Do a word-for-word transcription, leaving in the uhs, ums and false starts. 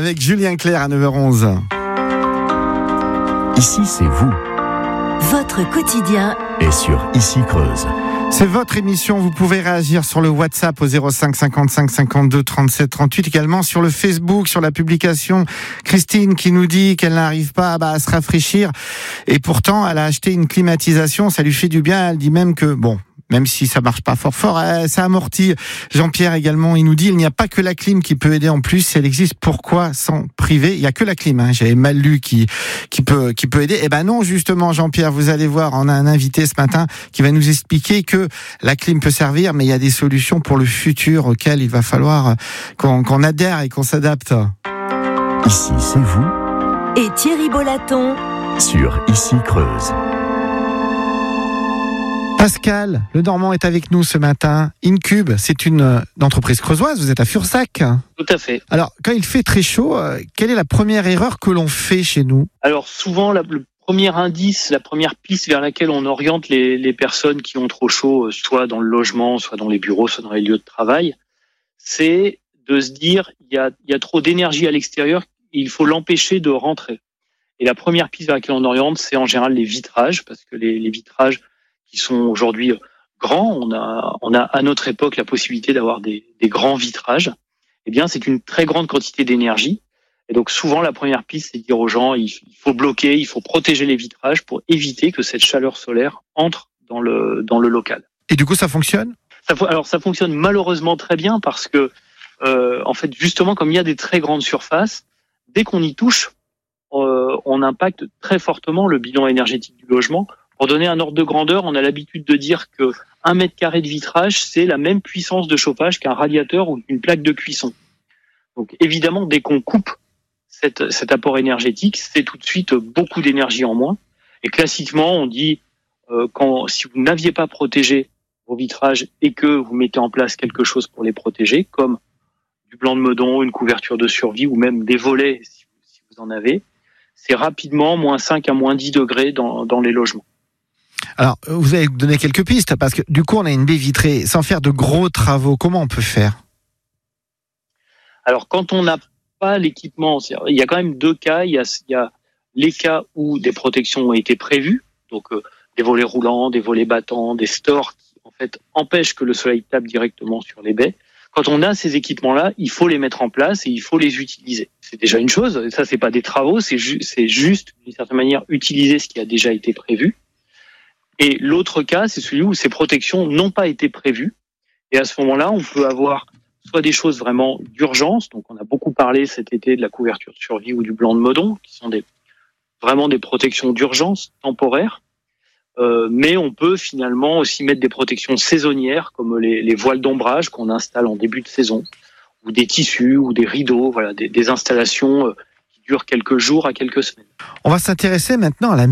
avec Julien Clerc à neuf heures onze. Ici, c'est vous. Votre quotidien Et sur Ici Creuse. C'est votre émission, vous pouvez réagir sur le WhatsApp au zéro cinq cinquante-cinq cinquante-deux trente-sept trente-huit, également sur le Facebook, sur la publication. Christine qui nous dit qu'elle n'arrive pas bah, à se rafraîchir et pourtant elle a acheté une climatisation, ça lui fait du bien, elle dit même que, bon, même si ça marche pas fort fort, ça amortit. Jean-Pierre également, il nous dit, il n'y a pas que la clim qui peut aider en plus, si elle existe, pourquoi s'en priver? Il y a que la clim, hein. J'avais mal lu qui, qui peut, qui peut aider. Eh ben non, justement, Jean-Pierre, vous allez voir, on a un invité ce matin qui va nous expliquer que la clim peut servir, mais il y a des solutions pour le futur auxquelles il va falloir qu'on, qu'on adhère et qu'on s'adapte. Ici, c'est vous. et Thierry Bolaton Sur Ici Creuse. Pascal, le Normand est avec nous ce matin. Incube, c'est une, une entreprise creusoise, vous êtes à Fursac. Tout à fait. Alors, quand il fait très chaud, euh, quelle est la première erreur que l'on fait chez nous? Alors souvent, la, le premier indice, la première piste vers laquelle on oriente les, les personnes qui ont trop chaud, soit dans le logement, soit dans les bureaux, soit dans les lieux de travail, c'est de se dire il y a, il y a trop d'énergie à l'extérieur, il faut l'empêcher de rentrer. Et la première piste vers laquelle on oriente, c'est en général les vitrages, parce que les, les vitrages qui sont aujourd'hui grands, on a, on a à notre époque la possibilité d'avoir des, des grands vitrages. Eh bien, c'est une très grande quantité d'énergie. Et donc, souvent, la première piste, c'est de dire aux gens, il faut bloquer, il faut protéger les vitrages pour éviter que cette chaleur solaire entre dans le, dans le local. Et du coup, ça fonctionne? Ça, alors, ça fonctionne malheureusement très bien parce que, euh, en fait, justement, comme il y a des très grandes surfaces, dès qu'on y touche, euh, on impacte très fortement le bilan énergétique du logement. Pour donner un ordre de grandeur, on a l'habitude de dire que un mètre carré de vitrage, c'est la même puissance de chauffage qu'un radiateur ou une plaque de cuisson. Donc, évidemment, dès qu'on coupe cette, cet apport énergétique, c'est tout de suite beaucoup d'énergie en moins. Et classiquement, on dit, euh, quand, si vous n'aviez pas protégé vos vitrages et que vous mettez en place quelque chose pour les protéger, comme du blanc de meudon, une couverture de survie ou même des volets, si vous, si vous en avez, c'est rapidement moins cinq à moins dix degrés dans, dans les logements. Alors, vous avez donné quelques pistes, parce que du coup, on a une baie vitrée, sans faire de gros travaux, comment on peut faire? Alors, quand on n'a pas l'équipement, il y a quand même deux cas. Il y a, il y a les cas où des protections ont été prévues, donc euh, des volets roulants, des volets battants, des stores qui, en fait, empêchent que le soleil tape directement sur les baies. Quand on a ces équipements-là, il faut les mettre en place et il faut les utiliser. C'est déjà une chose. Ça, c'est pas des travaux, c'est, ju- c'est juste, d'une certaine manière, utiliser ce qui a déjà été prévu. Et l'autre cas, c'est celui où ces protections n'ont pas été prévues. Et à ce moment-là, on peut avoir soit des choses vraiment d'urgence. Donc, on a beaucoup parlé cet été de la couverture de survie ou du blanc de meudon, qui sont des, vraiment des protections d'urgence temporaires. Euh, mais on peut finalement aussi mettre des protections saisonnières, comme les, les voiles d'ombrage qu'on installe en début de saison, ou des tissus, ou des rideaux, voilà, des, des installations qui durent quelques jours à quelques semaines. On va s'intéresser maintenant à la